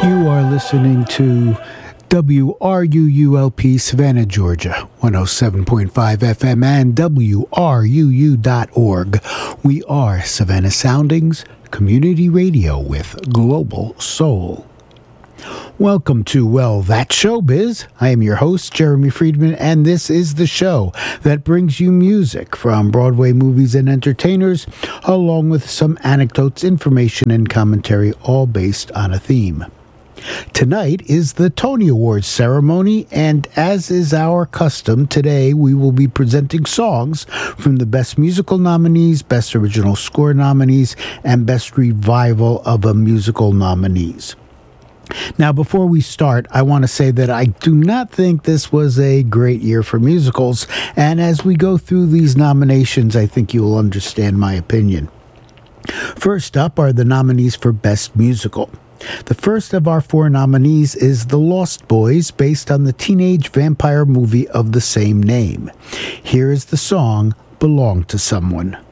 You are listening to WRUULP Savannah, Georgia, 107.5 FM and WRUU.org. We are Savannah Soundings, community radio with global soul. Welcome to Well, That's Showbiz. I am your host, Jeremy Friedman, and this is the show that brings you music from Broadway movies and entertainers, along with some anecdotes, information, and commentary, all based on a theme. Tonight is the Tony Awards ceremony, and as is our custom, today we will be presenting songs from the Best Musical nominees, Best Original Score nominees, and Best Revival of a Musical nominees. Now, before we start, I want to say that I do not think this was a great year for musicals, and as we go through these nominations, I think you will understand my opinion. First up are the nominees for Best Musical. The first of our four nominees is The Lost Boys, based on the teenage vampire movie of the same name. Here is the song, Belong to Someone.